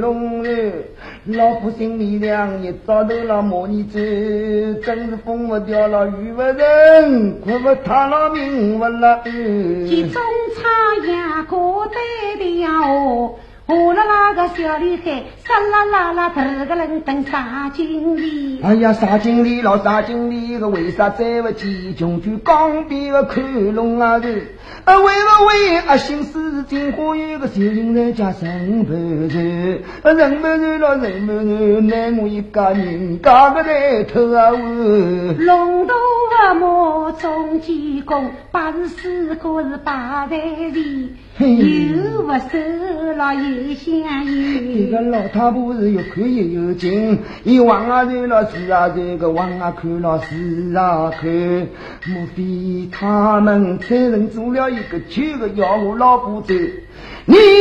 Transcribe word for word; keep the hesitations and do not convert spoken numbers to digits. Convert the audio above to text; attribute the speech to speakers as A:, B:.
A: 龙人，老夫心里凉，一早头了莫你走，真是疯不掉了鱼不人，苦不他了命不了。
B: 其中差呀过得了。我了那个小女孩，沙啦啦啦，头个人等啥经理？
A: 哎呀，啥经理老啥经理，个为啥在不起穷去江边个看龙啊头？啊，为不为啊？心思金花有个小人在家生不人，啊，人不人了人不人，奈我一家人家个在头啊！
B: 龙头啊，莫中济公，八十四个是八代里，有不收了也相依。
A: 这个老太婆是又看又有劲，一往啊走了是啊走，个往啊看了是啊看，莫非他们三人做了一个旧个要我老婆走？你